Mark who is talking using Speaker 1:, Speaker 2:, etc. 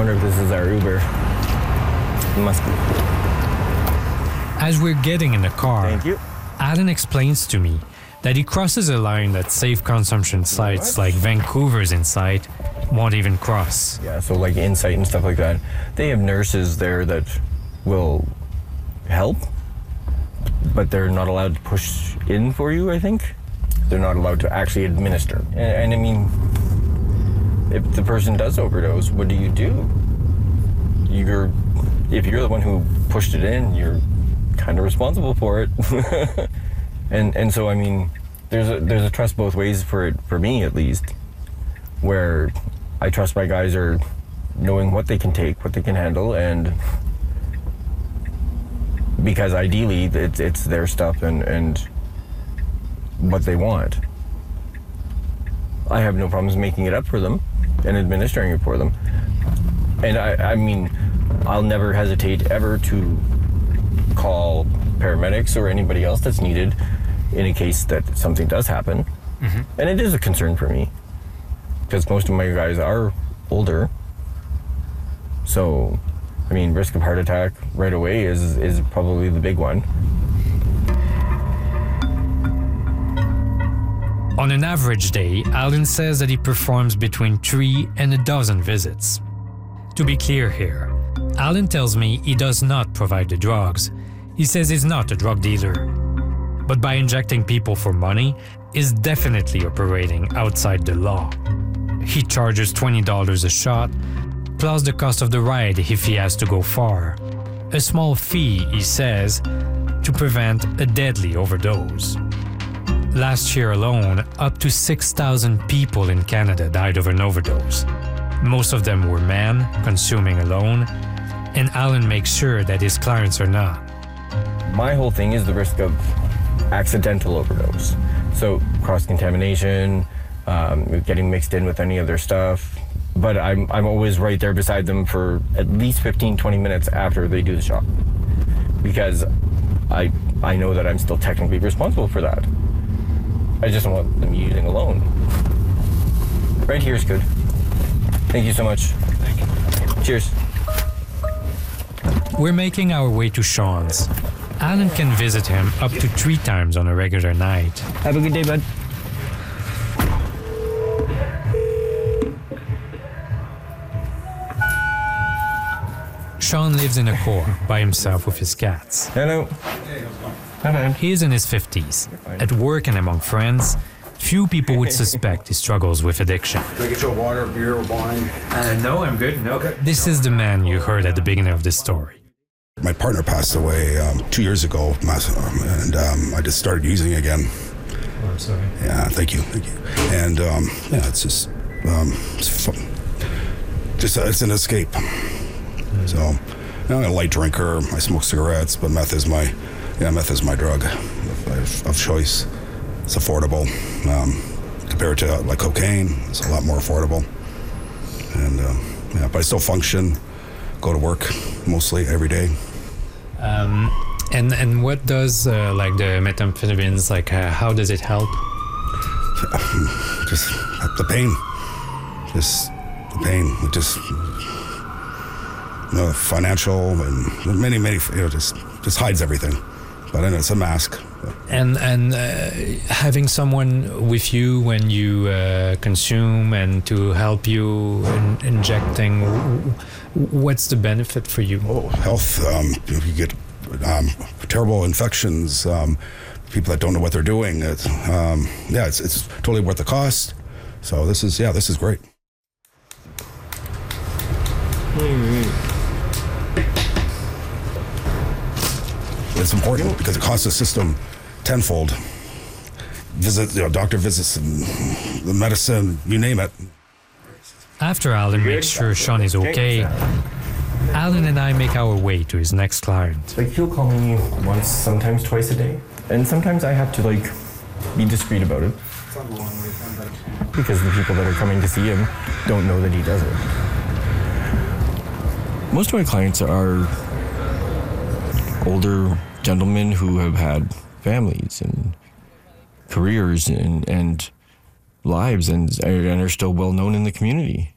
Speaker 1: wonder if this is our Uber. It must be.
Speaker 2: As we're getting in the car,
Speaker 1: Thank you.
Speaker 2: Alan explains to me that he crosses a line that safe consumption sites like Vancouver's Insight won't even cross.
Speaker 1: Yeah, so like Insight and stuff like that, they have nurses there that will help, but they're not allowed to push in for you, I think. They're not allowed to actually administer. And I mean, if the person does overdose, what do? If you're the one who pushed it in, you're kind of responsible for it. and so I mean, there's a trust both ways for me at least, where I trust my guys are knowing what they can take, what they can handle, and because ideally it's their stuff and what they want. I have no problems making it up for them and administering it for them. And I mean, I'll never hesitate ever to call paramedics or anybody else that's needed in a case that something does happen. Mm-hmm. And it is a concern for me because most of my guys are older. So, I mean, risk of heart attack right away is probably the big one.
Speaker 2: On an average day, Alan says that he performs between 3 and a dozen visits. To be clear here, Alan tells me he does not provide the drugs. He says he's not a drug dealer. But by injecting people for money, is definitely operating outside the law. He charges $20 a shot, plus the cost of the ride if he has to go far. A small fee, he says, to prevent a deadly overdose. Last year alone, up to 6,000 people in Canada died of an overdose. Most of them were men consuming alone, and Alan makes sure that his clients are not.
Speaker 1: My whole thing is the risk of accidental overdose. So cross-contamination, getting mixed in with any other stuff. But I'm always right there beside them for at least 15-20 minutes after they do the shot. Because I know that I'm still technically responsible for that. I just don't want them using alone. Right here is good. Thank you so much.
Speaker 2: Thank you.
Speaker 1: Cheers.
Speaker 2: We're making our way to Sean's. Alan can visit him up to 3 times on a regular night.
Speaker 1: Have a good day, bud.
Speaker 2: Sean lives in a core by himself with his cats.
Speaker 1: Hello. Hello.
Speaker 2: He is in his 50s. At work and among friends, few people would suspect he struggles with addiction.
Speaker 3: Can I get you a water, beer, or wine?
Speaker 2: No, I'm good. No. Okay. This is the man you heard at the beginning of this story.
Speaker 3: My partner passed away 2 years ago, and I just started using again.
Speaker 2: Oh, I'm sorry.
Speaker 3: Yeah, thank you. And yeah, it's just it's fun. It's an escape. So, I'm a light drinker. I smoke cigarettes, but meth is my drug of choice. It's affordable compared to like cocaine. It's a lot more affordable. And yeah, but I still function. Go to work mostly every day.
Speaker 2: And what does like the methamphetamines, like how does it help?
Speaker 3: Just the pain. Just financial and many just hides everything. But I know it's a mask.
Speaker 2: And having someone with you when you consume and to help you injecting, what's the benefit for you?
Speaker 3: Oh, health. You get terrible infections. People that don't know what they're doing. It's totally worth the cost. So this is great. It's important because it costs the system tenfold. Doctor visits, and the medicine, you name it.
Speaker 2: After Alan makes sure Sean is okay, Alan and I make our way to his next client.
Speaker 1: Like, he'll call me once, sometimes twice a day. And sometimes I have to, like, be discreet about it. Because the people that are coming to see him don't know that he does it. Most of my clients are older gentlemen who have had families and careers and lives and are still well known in the community.